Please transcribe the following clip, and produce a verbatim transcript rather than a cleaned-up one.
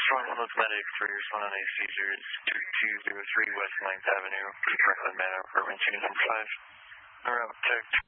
Strong Look Medic for your son on a seizures, two two zero three West ninth Avenue, Franklin Manor, apartment two number five. Around checked.